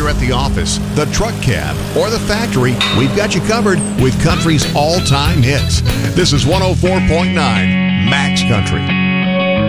you're at the office, the truck cab, or the factory, we've got you covered with country's all-time hits. This is 104.9 Max Country.